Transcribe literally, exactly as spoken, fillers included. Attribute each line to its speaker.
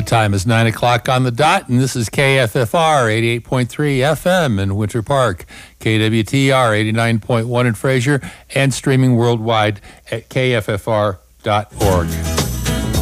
Speaker 1: time is nine o'clock on the dot, and this is K F F R eighty-eight point three F M in Winter Park, K W T R eighty-nine point one in Fraser, and streaming worldwide at K F F R dot org.